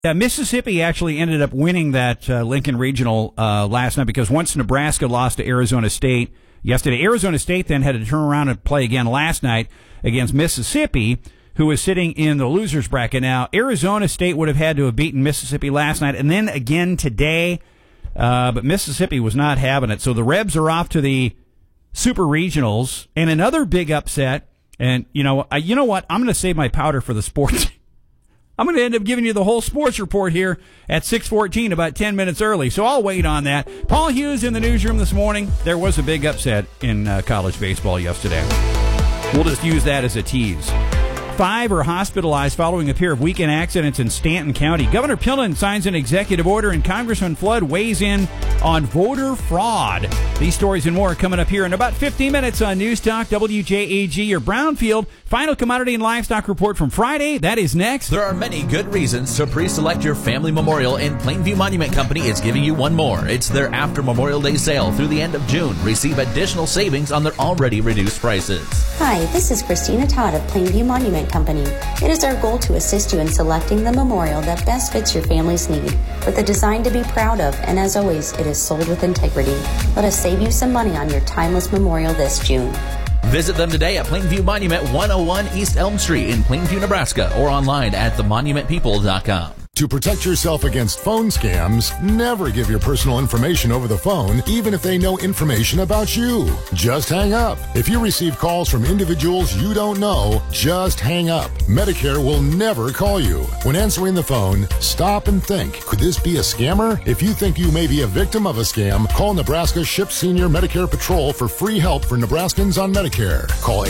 Mississippi actually ended up winning that Lincoln Regional last night because once Nebraska lost to Arizona State yesterday, Arizona State then had to turn around and play again last night against Mississippi, who was sitting in the losers bracket. Now, Arizona State would have had to have beaten Mississippi last night and then again today, but Mississippi was not having it. So the Rebs are off to the Super Regionals, and another big upset. And you know what? I'm going to save my powder for the sports. I'm going to end up giving you the whole sports report here at 6:14, about 10 minutes early. So I'll wait on that. Paul Hughes in the newsroom this morning. There was a big upset in college baseball yesterday. We'll just use that as a tease. 5 are hospitalized following a pair of weekend accidents in Stanton County. Governor Pillen signs an executive order, and Congressman Flood weighs in on voter fraud. These stories and more are coming up here in about 15 minutes on News Talk WJAG. Your Brownfield final commodity and livestock report from Friday. That is next. There are many good reasons to pre-select your family memorial, and Plainview Monument Company is giving you one more. It's their after Memorial Day sale through the end of June. Receive additional savings on their already reduced prices. Hi, this is Christina Todd of Plainview Monument Company. It is our goal to assist you in selecting the memorial that best fits your family's need, with a design to be proud of, and as always, it is sold with integrity. Let us save you some money on your timeless memorial this June. Visit them today at Plainview Monument, 101 East Elm Street in Plainview, Nebraska, or online at themonumentpeople.com. To protect yourself against phone scams, never give your personal information over the phone, even if they know information about you. Just hang up. If you receive calls from individuals you don't know, just hang up. Medicare will never call you. When answering the phone, stop and think, could this be a scammer? If you think you may be a victim of a scam, call Nebraska SHIP Senior Medicare Patrol for free help for Nebraskans on Medicare. Call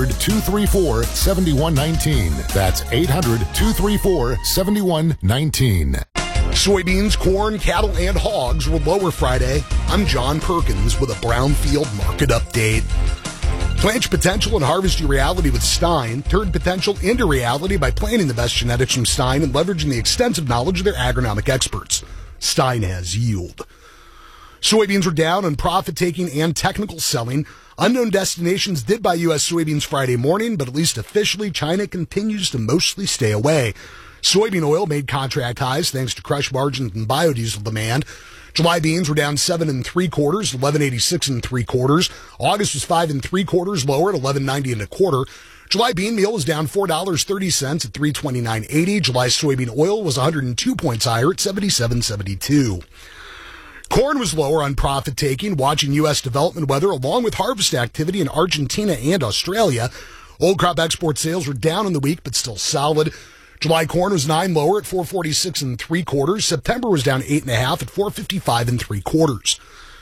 800-234-7119. That's 800-234-7119. Soybeans, corn, cattle, and hogs were lower Friday. I'm John Perkins with a Brownfield market update. Plant your potential and harvest your reality with Stein. Turn potential into reality by planting the best genetics from Stein and leveraging the extensive knowledge of their agronomic experts. Stein has yield. Soybeans were down on profit-taking and technical selling. Unknown destinations did buy U.S. soybeans Friday morning, but at least officially, China continues to mostly stay away. Soybean oil made contract highs thanks to crush margins and biodiesel demand. July beans were down 7 3/4, 11.86 3/4. August was 5 3/4 lower at 11.90 1/4. July bean meal was down $4.30 at 329.80. July soybean oil was 102 points higher at 77.72. Corn was lower on profit taking, watching U.S. development weather along with harvest activity in Argentina and Australia. Old crop export sales were down in the week, but still solid. July corn was 9 lower at 446 3/4. September was down 8.5 at 455 3/4.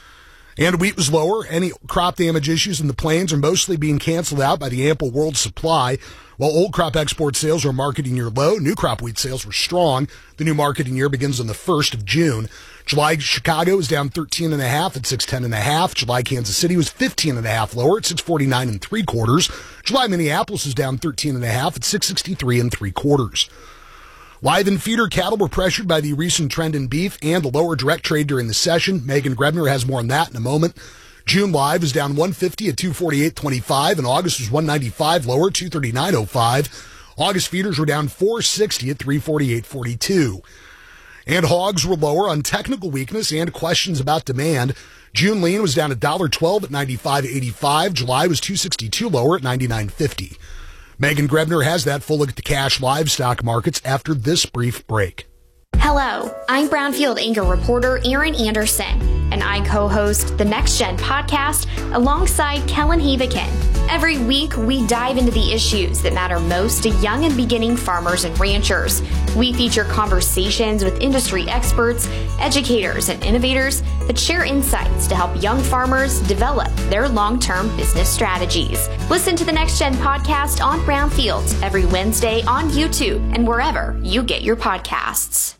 And wheat was lower. Any crop damage issues in the plains are mostly being canceled out by the ample world supply. While old crop export sales are marketing year low, new crop wheat sales were strong. The new marketing year begins on the 1st of June. July Chicago was down 13.5 at 610.5. July Kansas City was 15.5 lower at 649 3/4. July Minneapolis was down 13.5 at 663 3/4. Live and feeder cattle were pressured by the recent trend in beef and the lower direct trade during the session. Megan Grebner has more on that in a moment. June live was down 150 at 248.25, and August was 195 lower, 239.05. August feeders were down 460 at 348.42. And hogs were lower on technical weakness and questions about demand. June lean was down $1.12 at 95.85. July was 262 lower at 99.50. Megan Grebner has that full look at the cash livestock markets after this brief break. Hello, I'm Brownfield anchor reporter Erin Anderson, and I co-host the Next Gen podcast alongside Kellen Heavican. Every week, we dive into the issues that matter most to young and beginning farmers and ranchers. We feature conversations with industry experts, educators, and innovators that share insights to help young farmers develop their long-term business strategies. Listen to the Next Gen podcast on Brownfield every Wednesday on YouTube and wherever you get your podcasts.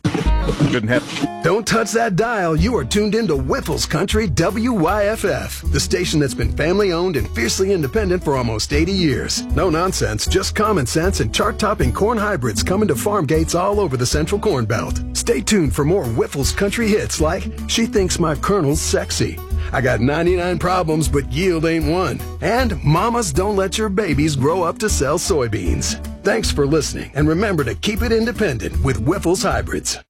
Don't touch that dial. You are tuned into Whiffles Country WYFF, the station that's been family-owned and fiercely independent for almost 80 years. No nonsense, just common sense and chart-topping corn hybrids coming to farm gates all over the Central Corn Belt. Stay tuned for more Whiffles Country hits like She Thinks My Colonel's Sexy, I Got 99 Problems But Yield Ain't One, and Mamas Don't Let Your Babies Grow Up to Sell Soybeans. Thanks for listening, and remember to keep it independent with Whiffles Hybrids.